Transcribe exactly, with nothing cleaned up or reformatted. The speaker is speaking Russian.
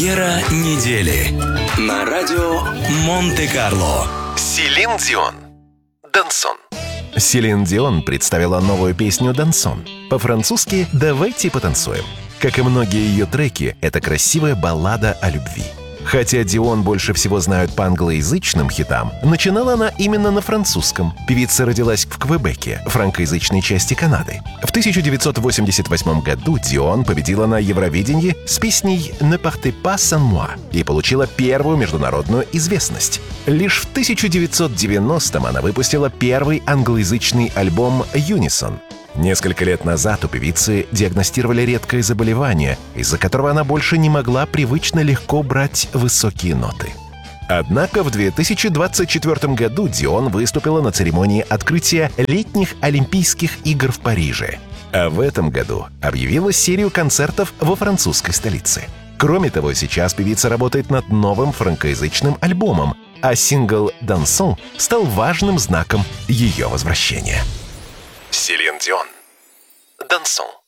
Премьера недели на радио Монте-Карло. Селин Дион. «Дансон». Селин Дион представила новую песню «Дансон». По-французски «Давайте потанцуем». Как и многие ее треки, это красивая баллада о любви. Хотя Дион больше всего знают по англоязычным хитам, начинала она именно на французском. Певица родилась в Квебеке, франкоязычной части Канады. В тысяча девятьсот восемьдесят восьмом году Дион победила на Евровидении с песней «Ne partez pas sans moi» и получила первую международную известность. Лишь в тысяча девятьсот девяностом она выпустила первый англоязычный альбом «Unison». Несколько лет назад у певицы диагностировали редкое заболевание, из-за которого она больше не могла привычно легко брать высокие ноты. Однако в две тысячи двадцать четвёртом году Дион выступила на церемонии открытия летних Олимпийских игр в Париже. А в этом году объявила серию концертов во французской столице. Кроме того, сейчас певица работает над новым франкоязычным альбомом, а сингл «Дансон» стал важным знаком ее возвращения. Селин Дион. «Дансон».